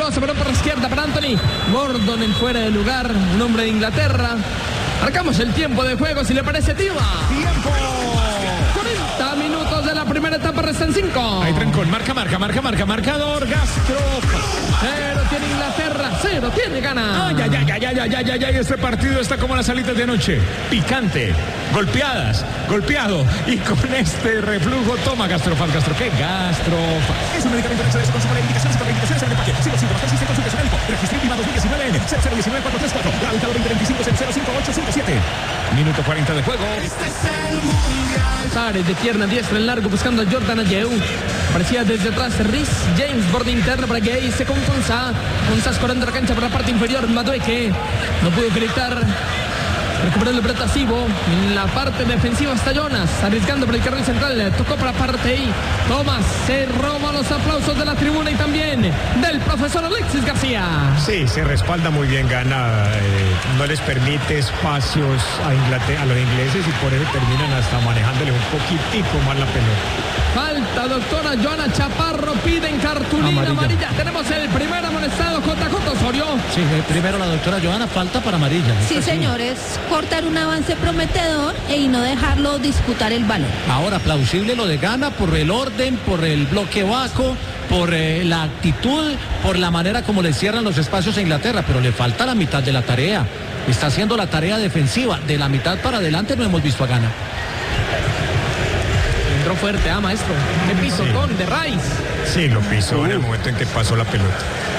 peligroso, pero por la izquierda para Anthony Gordon en fuera de lugar, un hombre de Inglaterra. Marcamos el tiempo de juego, si le parece, Tiva. ¡Tiempo! 40 minutos de la primera etapa, restan 5. Ahí trancón, marcador, Gastrofa. 0 tiene Inglaterra, 0 tiene Ghana. Ay, este partido está como las alitas de anoche. Picante, golpeado. Y con este reflujo, toma Gastrofaz. ¿Qué Gastrofa? Es un medicamento de se consume indicaciones y contraindicaciones en el empaque. Si los síntomas persisten, consulte a su médico. Registro INVIMA 2019 en 0019-434. Grado 2025-005857. Minuto 40 de juego. Sares de pierna diestra en largo buscando a Jordan Ayew. Aparecía desde atrás Rhys James, borde interno para Gay, se con Gonzá escorando la cancha por la parte inferior. Madueque no pudo gritar. Recuperando el pelota Sibo. En la parte defensiva está Jonas, arriesgando por el carril central. Tocó para parte ahí. Tomás se roba los aplausos de la tribuna y también del profesor Alexis García. Sí, se respalda muy bien Ghana. No les permite espacios a los ingleses y por eso terminan hasta manejándole un poquitico más la pelota. Falta, doctora Joana Chaparro, piden cartulina amarilla. Tenemos el primer amonestado, JJ Osorio. Sí, primero la doctora Joana, falta para amarilla. Sí, señores, cortar un avance prometedor y no dejarlo disputar el balón. Ahora, plausible lo de Ghana por el orden, por el bloque bajo, por la actitud, por la manera como le cierran los espacios a Inglaterra, pero le falta la mitad de la tarea. Está haciendo la tarea defensiva. De la mitad para adelante no hemos visto a Ghana. Entró fuerte, maestro. Qué pisotón de Rice. Sí, lo pisó en el momento en que pasó la pelota.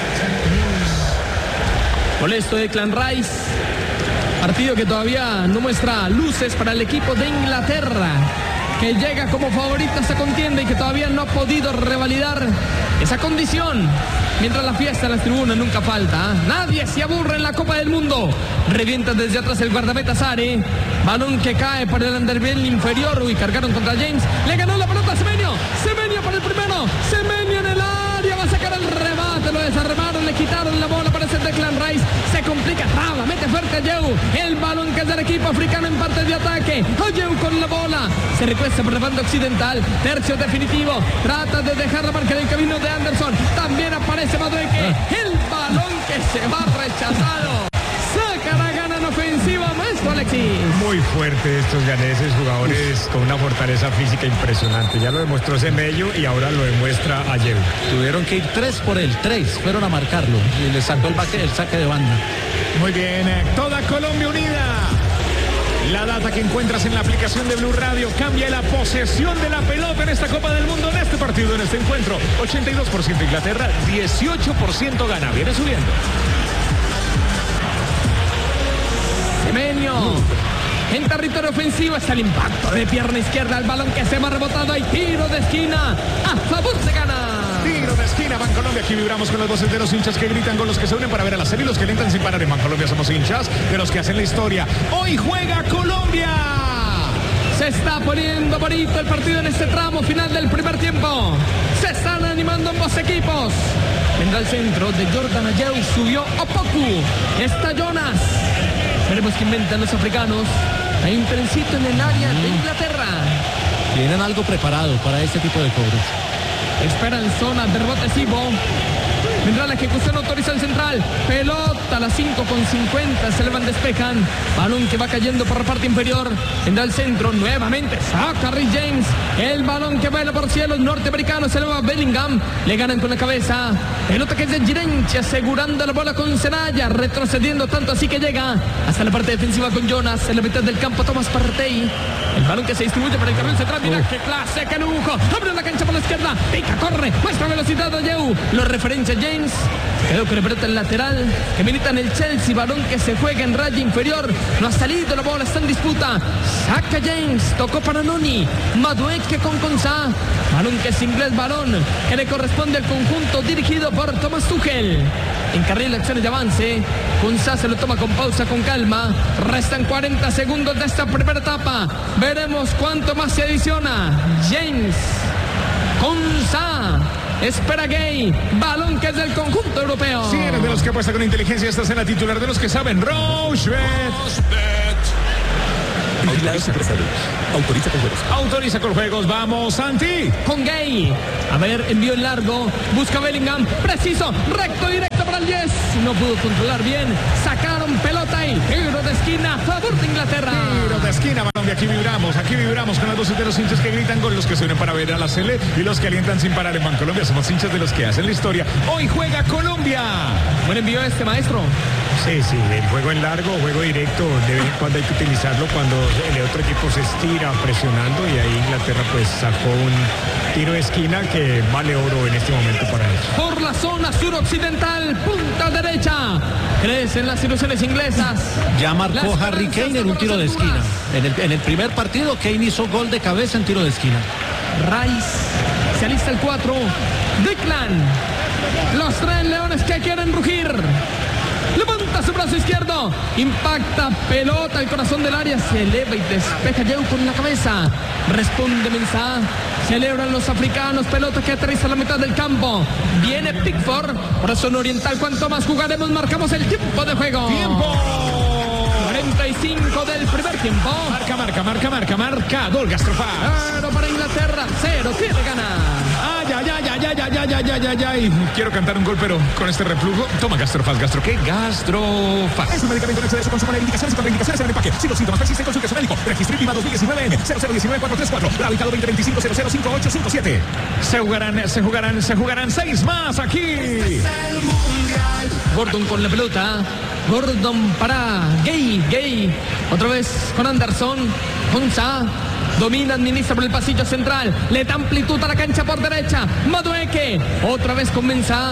Molesto de Clan Rice. Partido que todavía no muestra luces para el equipo de Inglaterra, que llega como favorito a esta contienda y que todavía no ha podido revalidar esa condición. Mientras la fiesta en las tribunas nunca falta. Nadie se aburre en la Copa del Mundo. Revienta desde atrás el guardameta Sare. Balón que cae para el underbell inferior. Uy, cargaron contra James. Le ganó la pelota a Semenyo. Semenyo para el primero. Semenyo en el área. Va a sacar el remate. Lo desarmaron. Le quitaron la bola para ese Declan Rice. Se complica. Traba. Mete fuerte a Ayew. El balón que es del equipo africano en parte de ataque. Ayew con la bola. Se recuesta por la banda occidental. Tercio definitivo. Trata de dejar la marca del camino de Anderson. También aparece Madueque. El balón que se va rechazado. Saca la Ghana en ofensiva, maestro Alexis. Muy fuerte estos ganeses, jugadores con una fortaleza física impresionante. Ya lo demostró Semenyo y ahora lo demuestra Ayew. Tuvieron que ir 3 por el 3. Fueron a marcarlo y le sacó el saque de banda. Muy bien, toda Colombia unida. La data que encuentras en la aplicación de Blue Radio cambia la posesión de la pelota en esta Copa del Mundo, en este partido, en este encuentro. 82% Inglaterra, 18% Ghana. Viene subiendo. Semenyo. En territorio ofensivo está el impacto de pierna izquierda. El balón que se va rebotado. Hay tiro de esquina a favor de Ghana. Tiro de esquina, Bancolombia. Aquí vibramos con las voces de los hinchas que gritan, con los que se unen para ver a la serie y los que lentan sin parar. En Bancolombia somos hinchas de los que hacen la historia. Hoy juega Colombia. Se está poniendo bonito el partido en este tramo final del primer tiempo. Se están animando ambos equipos. Vendrá el centro de Jordan Ayew. Subió Opoku. Está Jonas. Veremos qué inventan los africanos. Hay un trencito en el área de Inglaterra. Tienen algo preparado para este tipo de cobros. Esperan zona de rebote Sibo. Vendrá la ejecución, autoriza el central. Pelota a las 5:50. Se levan, despejan. Balón que va cayendo por la parte inferior. Vendrá el centro nuevamente. Saca Rhys James. El balón que vuela por cielos norteamericanos. Se eleva Bellingham. Le ganan con la cabeza. Pelota que es de Girenchi, asegurando la bola con Senaya. Retrocediendo tanto así que llega hasta la parte defensiva con Jonas. En la mitad del campo Tomás Partey. El balón que se distribuye para el carril central. Mira qué clase, qué lujo. Abre la cancha por la izquierda. Pica, corre. Muestra velocidad a Ayew. Lo referencia James. Quedó que le pelota el lateral que milita en el Chelsea. Balón que se juega en raya inferior. No ha salido la bola, está en disputa. Saca James. Tocó para Noni. Madueque con Gonzá. Balón que es inglés. Balón que le corresponde al conjunto dirigido por Thomas Tuchel. Encarrila acciones de avance. Gonzá se lo toma con pausa, con calma. Restan 40 segundos de esta primera etapa. Veremos cuánto más se adiciona. James. Gonzá. Espera Gay. Balón que es del conjunto europeo. Si eres de los que apuesta con inteligencia, estás en la titular de los que saben. Rochebet. Autoriza con juegos. Vamos, Santi. Con Gay. A ver, envío en largo. Busca Bellingham. Preciso. Recto, directo. no pudo controlar bien. Sacaron pelota y tiro de esquina a favor de Inglaterra. Tiro de esquina, balón de aquí vibramos con las voces de los hinchas que gritan gol, los que se unen para ver a la Sele y los que alientan sin parar en Bancolombia. Somos hinchas de los que hacen la historia. Hoy juega Colombia. Buen envío maestro. Sí, el juego en largo, juego directo, de vez en cuando hay que utilizarlo cuando el otro equipo se estira presionando y ahí Inglaterra pues sacó un tiro de esquina que vale oro en este momento para ellos. Por la zona suroccidental, punta derecha, crecen las ilusiones inglesas. Ya marcó Harry Kane en un tiro de esquina. En el primer partido, Kane hizo gol de cabeza en tiro de esquina. Rice, se alista el 4, Declan, los tres leones que quieren rugir. Levanta su brazo izquierdo, impacta pelota al corazón del área, se eleva y despeja Yeu con la cabeza. Responde Mensah, celebran los africanos, pelota que aterriza a la mitad del campo. Viene Pickford, por zona oriental, cuanto más jugaremos, marcamos el tiempo de juego. ¡Tiempo! 45 del primer tiempo. Marca, gol Gastrofaz. 0 para Inglaterra, 0 tiene gana. Ay. Quiero cantar un gol, pero con este reflujo. Toma Gastrofaz, ¿qué? Gastrofaz. Es un medicamento en exceso de su consumo, indicaciones y contraindicaciones en el empaque. Si los síntomas persisten, consulte a su médico. Registro INVIMA 2019 N 0019434. Radicado 2025-005857. Se jugarán 6 más aquí. Gordon con la pelota. Gordon para Gay. Otra vez con Anderson. Konsa. Domina, administra por el pasillo central. Le da amplitud a la cancha por derecha. Madueke. Otra vez con Mensah.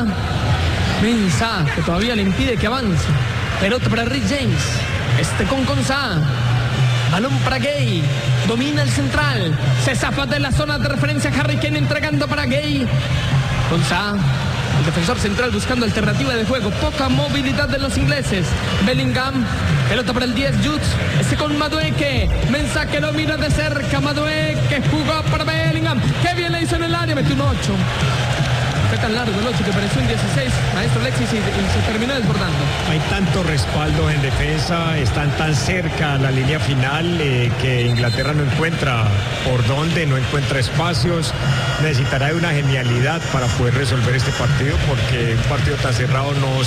Mensah, que todavía le impide que avance. Pelota para Rick James. Con Konsa. Balón para Gay. Domina el central. Se zafa de la zona de referencia. Harry Kane entregando para Gay. Konsa. El defensor central buscando alternativa de juego. Poca movilidad de los ingleses. Bellingham. Pelota para el 10, Jutz. Con Madueke. Mensah que lo mira de cerca. Madueke jugó para Bellingham. Qué bien le hizo en el área. Metió un 8. Fue tan largo el 8 que pareció un 16. Maestro Alexis y se terminó desbordando. Hay tanto respaldo en defensa, están tan cerca a la línea final que Inglaterra no encuentra por dónde, no encuentra espacios. Necesitará de una genialidad para poder resolver este partido, porque un partido tan cerrado no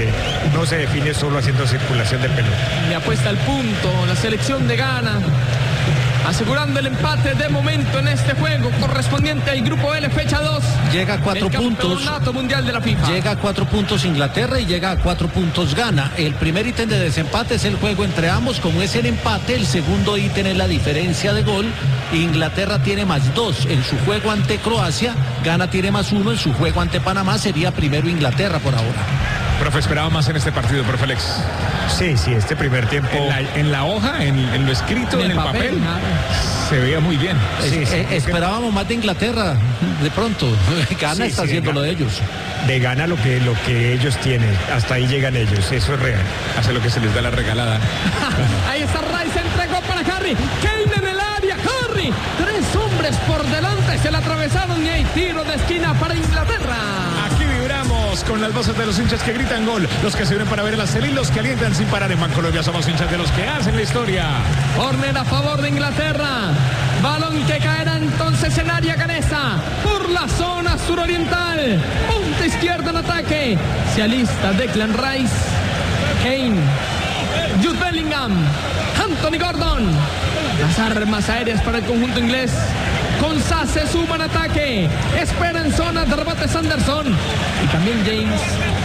se define solo haciendo circulación de pelota. Le apuesta al punto la selección de Ghana, asegurando el empate de momento en este juego correspondiente al grupo L, fecha 2. Llega a 4 puntos. Campeonato mundial de la FIFA. Llega a 4 puntos Inglaterra y llega a 4 puntos Ghana. El primer ítem de desempate es el juego entre ambos. Como es el empate, el segundo ítem es la diferencia de gol. Inglaterra tiene +2 en su juego ante Croacia. Ghana tiene +1 en su juego ante Panamá. Sería primero Inglaterra por ahora. Profe, esperaba más en este partido, profe Alex. Sí, este primer tiempo. En la hoja, en lo escrito, en el papel, se veía muy bien. Esperábamos más de Inglaterra, de pronto. Ghana está haciendo lo de ellos. De Ghana lo que ellos tienen. Hasta ahí llegan ellos, eso es real. Hace lo que se les da la regalada. Ahí está Rice, entregó para Harry. Kane en el área, Harry. 3 hombres por delante, se la atravesaron y hay tiro de esquina para Inglaterra. Aquí vibramos con las voces de los hinchas que gritan gol, los que se unen para ver la Sele y los que alientan sin parar en Bancolombia. Somos hinchas de los que hacen la historia. Córner a favor de Inglaterra. Balón que caerá entonces en área ganesa por la zona suroriental. Punta izquierda en ataque. Se alista Declan Rice. Kane. Jude Bellingham. Anthony Gordon. Las armas aéreas para el conjunto inglés. Konsa se suma en ataque. Espera en zona de rebote Anderson. Y también James.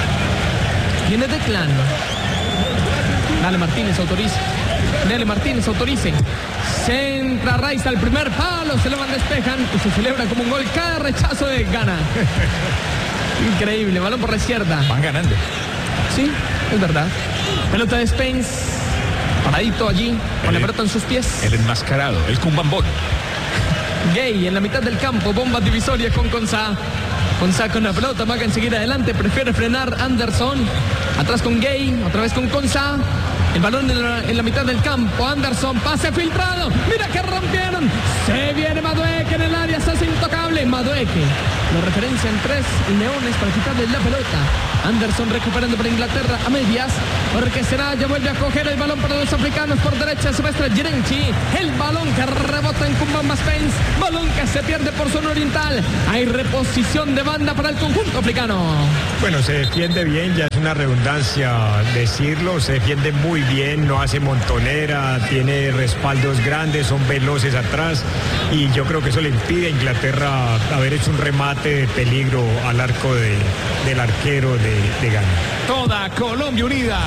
Viene Declan. Dale Martínez, autorice. Centra Rice al primer palo. Se levan, despejan y se celebra como un gol cada rechazo de Ghana. Increíble. Balón por la izquierda. Van ganando. Sí, es verdad. Pelota de Spence. Paradito allí, con la pelota en sus pies. El enmascarado, el cumbambón. Gay en la mitad del campo, bomba divisoria con Konsa. Konsa con la pelota, maga en seguir adelante, prefiere frenar Anderson. Atrás con Gay, otra vez con Konsa. El balón en la mitad del campo, Anderson, pase filtrado. Mira que rompieron. Se viene Madueke en el área, se hace intocable. Madueke lo referencia en 3 leones para quitarle la pelota. Anderson recuperando para Inglaterra a medias, porque Seraya vuelve a coger el balón para los africanos por derecha. Se muestra Jirenchi, el balón que rebota en Kumbamba Spence, balón que se pierde por zona oriental. Hay reposición de banda para el conjunto africano. Bueno, se defiende bien, ya es una redundancia decirlo, se defiende muy bien, no hace montonera, tiene respaldos grandes, son veloces atrás y yo creo que eso le impide a Inglaterra haber hecho un remate de peligro al arco del arquero de Ghana. Toda Colombia unida.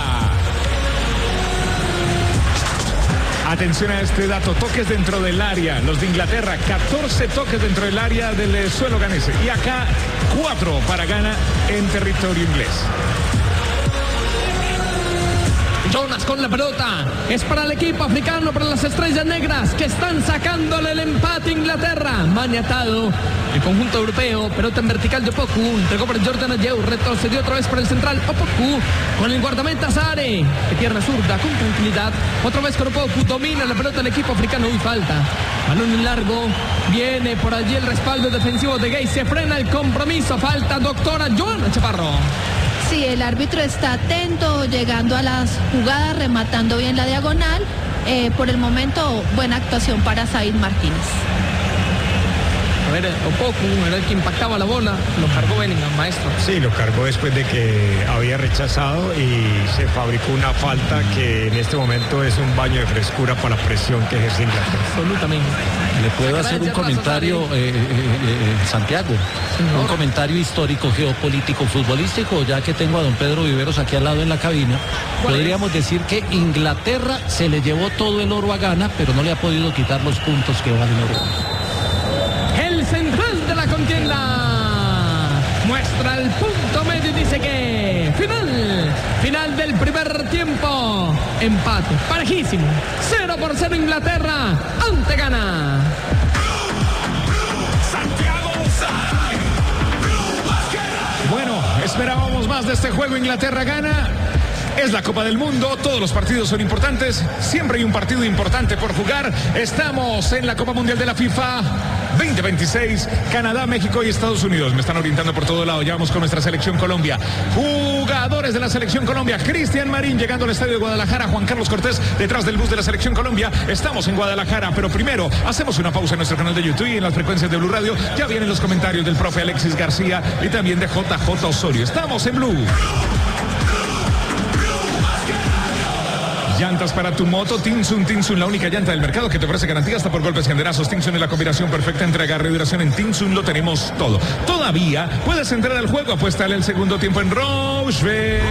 Atención a este dato, toques dentro del área, los de Inglaterra, 14 toques dentro del área del suelo ganés y acá 4 para Ghana en territorio inglés. Jonas con la pelota, es para el equipo africano, para las estrellas negras que están sacándole el empate a Inglaterra. Maniatado el conjunto europeo, pelota en vertical de Opoku, entregó para Jordan Ayew, retrocedió otra vez para el central Opoku, con el guardameta Sare, de pierna zurda, con tranquilidad, otra vez con Opoku, domina la pelota el equipo africano, y falta, balón en largo, viene por allí el respaldo defensivo de Gay, se frena el compromiso, falta doctora Joana Chaparro. Sí, el árbitro está atento, llegando a las jugadas, rematando bien la diagonal. Por el momento, buena actuación para Said Martínez. A ver, Opoku era el que impactaba la bola, lo cargó Bellingham, maestro. Sí, lo cargó después de que había rechazado y se fabricó una falta que en este momento es un baño de frescura para la presión que ejerce Inglaterra. Absolutamente. ¿Le puedo hacer un comentario, Santiago? Un comentario histórico, geopolítico, futbolístico, ya que tengo a don Pedro Viveros aquí al lado en la cabina. Podríamos decir que Inglaterra se le llevó todo el oro a Ghana, pero no le ha podido quitar los puntos que vale el oro. El central de la contienda muestra el punto medio y dice que final del primer tiempo, empate parejísimo, 0-0 Inglaterra ante Ghana. Bueno, esperábamos más de este juego. Inglaterra gana. Es la Copa del Mundo, todos los partidos son importantes, siempre hay un partido importante por jugar. Estamos en la Copa Mundial de la FIFA 2026, Canadá, México y Estados Unidos. Me están orientando por todo lado, ya vamos con nuestra selección Colombia. Jugadores de la selección Colombia, Cristian Marín llegando al estadio de Guadalajara, Juan Carlos Cortés detrás del bus de la selección Colombia. Estamos en Guadalajara, pero primero hacemos una pausa en nuestro canal de YouTube y en las frecuencias de Blue Radio. Ya vienen los comentarios del profe Alexis García y también de JJ Osorio. Estamos en Blue. Llantas para tu moto, Tinsun, la única llanta del mercado que te ofrece garantía hasta por golpes y andenazos. Tinsun es la combinación perfecta entre agarre y duración. En Tinsun lo tenemos todo. Todavía puedes entrar al juego, apuéstale el segundo tiempo en Rochebet.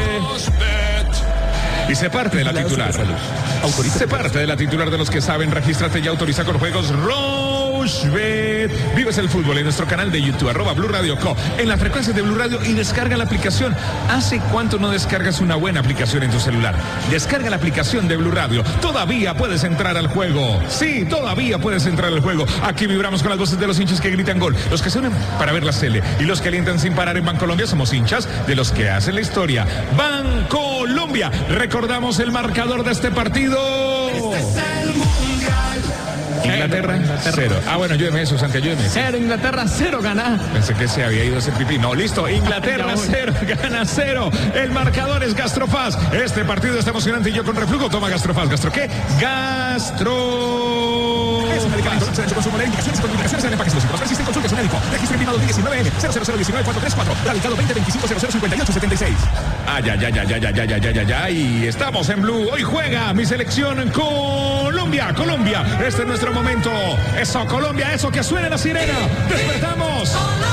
Y se parte de la titular. Se parte de la titular de los que saben. Regístrate y autoriza con juegos Rochebet. Vives el fútbol en nuestro canal de YouTube, @Blue Radio Co, en las frecuencias de Blue Radio y descarga la aplicación. ¿Hace cuánto no descargas una buena aplicación en tu celular? Descarga la aplicación de Blue Radio. Todavía puedes entrar al juego. Sí, todavía puedes entrar al juego. Aquí vibramos con las voces de los hinchas que gritan gol, los que se unen para ver la Cele y los que alientan sin parar en Bancolombia. Somos hinchas de los que hacen la historia. Bancolombia. Recordamos el marcador de este partido. Inglaterra 0. Ah, bueno, ayúdeme eso, Santi, ayúdeme. 0 Inglaterra, 0 Ghana. Pensé que se había ido a hacer pipí. No, listo. Inglaterra 0, Ghana 0. El marcador es Gastrofaz. Este partido está emocionante y yo con reflujo. Toma Gastrofaz. ¿Gastro qué? Gastro. Es un medicamento. Se ha hecho consumo de indicaciones y contraindicaciones en empaques. Los síntomas persisten, consulte a su médico. Registro privado 2019 00019 radicado 2025-0058-76. Y estamos en Blue. Hoy juega mi selección Colombia. Colombia. Este es nuestro momento. Eso, Colombia. Eso, que suene la sirena. Despertamos.